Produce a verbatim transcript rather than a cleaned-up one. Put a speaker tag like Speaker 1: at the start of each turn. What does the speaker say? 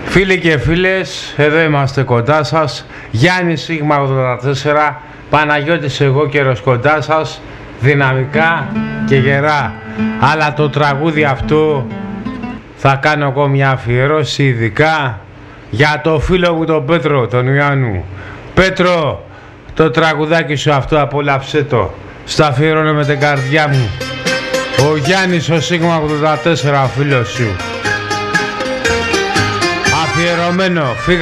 Speaker 1: Φίλοι και φίλες, εδώ είμαστε κοντά σας. Γιάννης Σίγμα ογδόντα τέσσερα, Παναγιώτης εγώ καιρος κοντά σας, δυναμικά και γερά. Αλλά το τραγούδι αυτό θα κάνω εγώ μια αφιερώση ειδικά για το φίλο μου τον Πέτρο, τον Ιωάννου. Πέτρο, το τραγουδάκι σου αυτό απόλαυσέ το. Στο αφιερώνω με την καρδιά μου. Ο Γιάννης ο Σίγμα ογδόντα τέσσερα, φίλος σου. Αφιερωμένο.